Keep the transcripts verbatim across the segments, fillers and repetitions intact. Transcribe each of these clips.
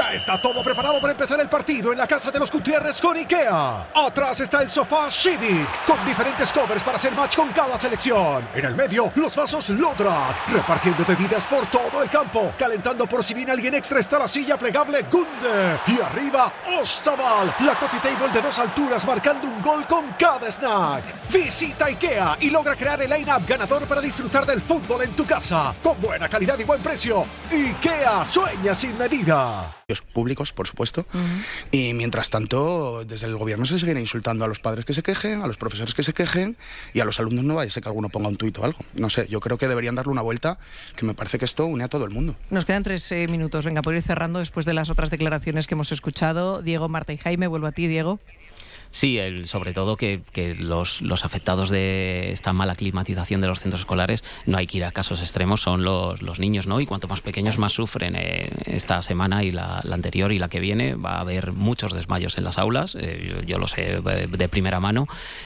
Ya está todo preparado para empezar el partido en la casa de los Gutiérrez con IKEA. Atrás está el sofá Civic, con diferentes covers para hacer match con cada selección. En el medio, los vasos Lodrat, repartiendo bebidas por todo el campo. Calentando por si viene alguien extra está la silla plegable Gunde. Y arriba, Ostaval, la coffee table de dos alturas marcando un gol con cada snack. Visita IKEA y logra crear el line-up ganador para disfrutar del fútbol en tu casa. Con buena calidad y buen precio. IKEA, sueña sin medida. Públicos, por supuesto, uh-huh. Y mientras tanto, desde el gobierno se seguirá insultando a los padres que se quejen, a los profesores que se quejen y a los alumnos no vaya a ser que alguno ponga un tuit o algo. No sé, yo creo que deberían darle una vuelta, que me parece que esto une a todo el mundo. Nos quedan tres eh, minutos, venga, por ir cerrando después de las otras declaraciones que hemos escuchado. Diego, Marta y Jaime, vuelvo a ti, Diego. Sí, el, sobre todo que, que los, los afectados de esta mala climatización de los centros escolares, no hay que ir a casos extremos, son los, los niños, ¿no? Y cuanto más pequeños más sufren. Eh, esta semana y la, la anterior y la que viene va a haber muchos desmayos en las aulas, eh, yo, yo lo sé de primera mano,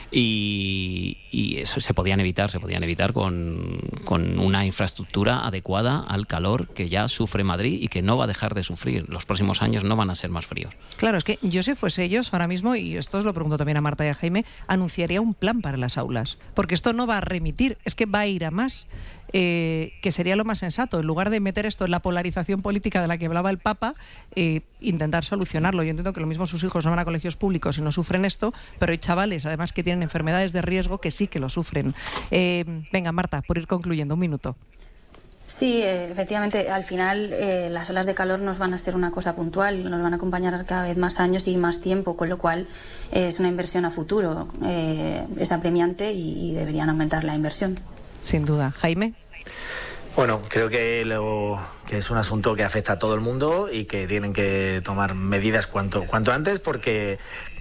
y, y eso se podían evitar, se podían evitar con, con una infraestructura adecuada al calor que ya sufre Madrid y que no va a dejar de sufrir. Los próximos años no van a ser más fríos. Claro, es que yo si fuese ellos ahora mismo, y esto es lo pregunto también a Marta y a Jaime, anunciaría un plan para las aulas, porque esto no va a remitir, es que va a ir a más, eh, que sería lo más sensato, en lugar de meter esto en la polarización política de la que hablaba el Papa, eh, intentar solucionarlo. Yo entiendo que lo mismo sus hijos no van a colegios públicos y no sufren esto, pero hay chavales además que tienen enfermedades de riesgo que sí que lo sufren. Eh, venga, Marta, por ir concluyendo, un minuto. Sí, efectivamente, al final eh, las olas de calor nos van a ser una cosa puntual, nos van a acompañar cada vez más años y más tiempo, con lo cual eh, es una inversión a futuro, eh, es apremiante y, y deberían aumentar la inversión. Sin duda. Jaime. Bueno, creo que, lo, que es un asunto que afecta a todo el mundo y que tienen que tomar medidas cuanto, cuanto antes, porque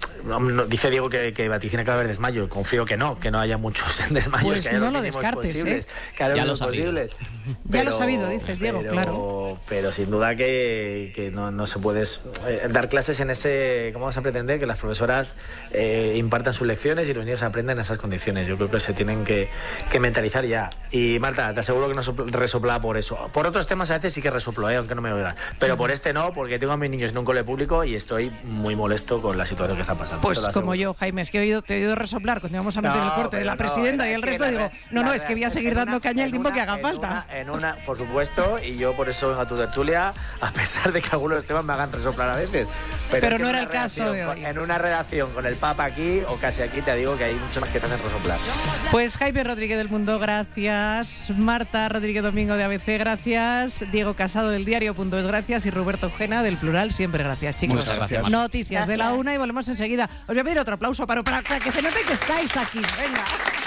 dice Diego que, que vaticina que va a haber desmayo. Confío que no, que no haya muchos desmayos, pues que haya no los lo mínimos descartes, posibles, ¿eh? que haya ya los lo posibles. Ya Pero, lo sabido, dices, Diego, pero, claro. Pero sin duda que, que no, no se puede eh, dar clases en ese... ¿Cómo vas a pretender que las profesoras eh, impartan sus lecciones y los niños aprendan en esas condiciones? Yo creo que se tienen que, que mentalizar ya. Y Marta, te aseguro que no resoplaba por eso. Por otros temas a veces sí que resoplo, ¿eh? Aunque no me oigan. Pero por este no, porque tengo a mis niños en un cole público y estoy muy molesto con la situación que está pasando. Pues como yo, Jaime, es que he oído, te he oído resoplar cuando íbamos a meter no, el corte de la presidenta no, y el resto, digo, no, no, es que voy a seguir dando caña el tiempo una, que haga en falta. Una, en una, por supuesto, y yo por eso vengo a tu tertulia, a pesar de que algunos de los temas me hagan resoplar a veces. Pero, pero no era el caso de hoy. En una redacción con el Papa aquí, o casi aquí, te digo que hay mucho más que te hacen resoplar. Pues Jaime Rodríguez del Mundo, gracias. Marta Rodríguez Domingo de A B C, gracias. Diego Casado del Diario.es, gracias. Y Roberto Ojena del Plural, siempre gracias, chicos. Muchas gracias. Noticias gracias. de la una y volvemos enseguida. Os voy a pedir otro aplauso para, para, para que se note que estáis aquí. Venga.